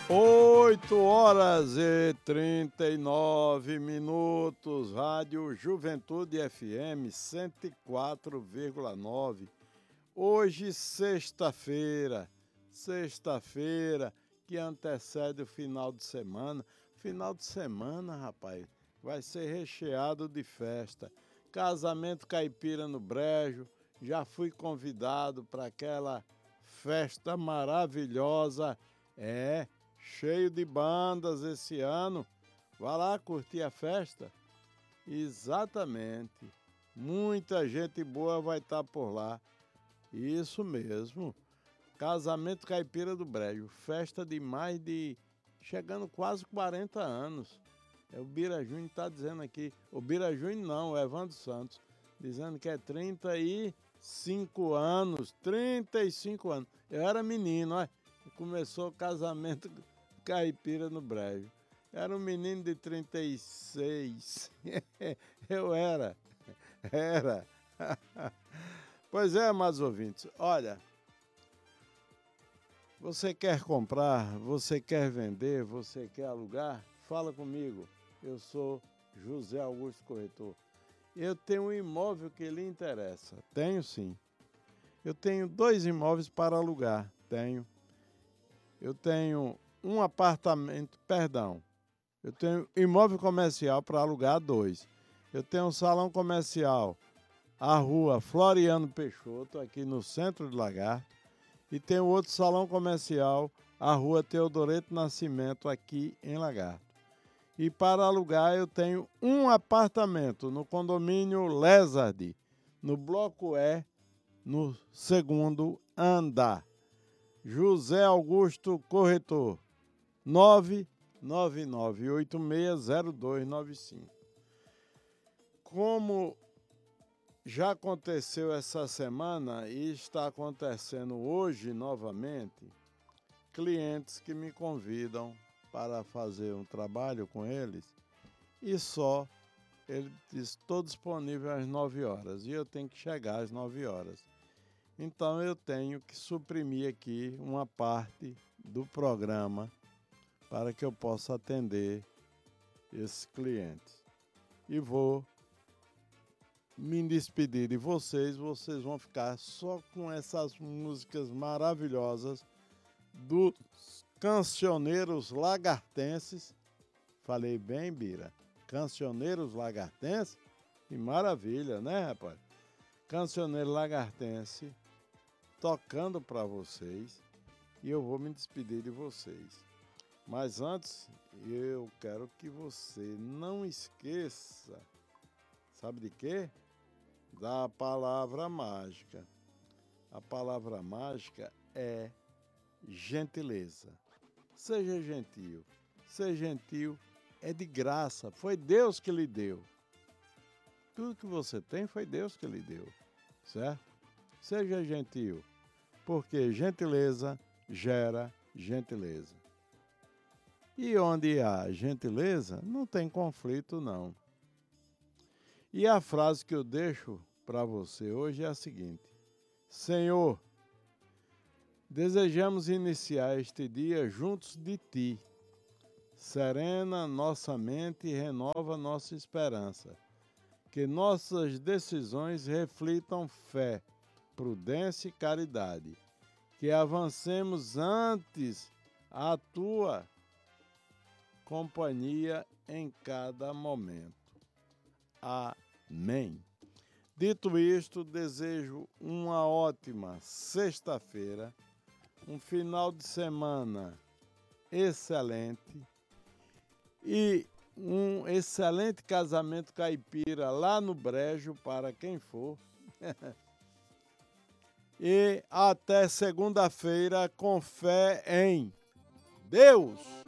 8h39, Rádio Juventude FM 104,9. Hoje, sexta-feira que antecede o final de semana. Final de semana, rapaz, vai ser recheado de festa. Casamento caipira no Brejo, já fui convidado para aquela festa maravilhosa. Cheio de bandas esse ano. Vá lá curtir a festa. Exatamente. Muita gente boa vai estar por lá. Isso mesmo. Casamento Caipira do Brejo. Festa de mais de... chegando quase 40 anos. O Bira Júnior está dizendo aqui. O Bira Júnior não, o Evandro Santos. Dizendo que é 35 anos. 35 anos. Eu era menino, olha. Começou o casamento caipira no Brejo. Era um menino de 36. Eu era. Pois é, amados ouvintes. Olha, você quer comprar, você quer vender, você quer alugar? Fala comigo. Eu sou José Augusto Corretor. Eu tenho um imóvel que lhe interessa. Tenho sim. Eu tenho 2 imóveis para alugar. Eu tenho um apartamento, eu tenho imóvel comercial para alugar 2. Eu tenho um salão comercial, a rua Floriano Peixoto, aqui no centro de Lagarto. E tenho outro salão comercial, a rua Teodoreto Nascimento, aqui em Lagarto. E para alugar eu tenho um apartamento no condomínio Lézard, no bloco E, no 2º andar. José Augusto Corretor, 999860295. Como já aconteceu essa semana e está acontecendo hoje novamente, clientes que me convidam para fazer um trabalho com eles e ele diz, estou disponível às 9 horas e eu tenho que chegar às 9 horas. Então eu tenho que suprimir aqui uma parte do programa para que eu possa atender esses clientes. E vou me despedir de vocês vão ficar só com essas músicas maravilhosas dos Cancioneiros Lagartenses. Falei bem, Bira? Cancioneiros Lagartenses? Que maravilha, né, rapaz? Cancioneiro Lagartense tocando para vocês e eu vou me despedir de vocês. Mas antes, eu quero que você não esqueça, sabe de quê? Da palavra mágica. A palavra mágica é gentileza. Seja gentil. Ser gentil é de graça, foi Deus que lhe deu. Tudo que você tem foi Deus que lhe deu, certo? Seja gentil, porque gentileza gera gentileza. E onde há gentileza, não tem conflito, não. E a frase que eu deixo para você hoje é a seguinte: Senhor, desejamos iniciar este dia juntos de Ti. Serena nossa mente e renova nossa esperança. Que nossas decisões reflitam fé, prudência e caridade. Que avancemos antes a Tua companhia em cada momento. Amém. Dito isto, desejo uma ótima sexta-feira, um final de semana excelente e um excelente casamento caipira lá no Brejo para quem for. E até segunda-feira com fé em Deus.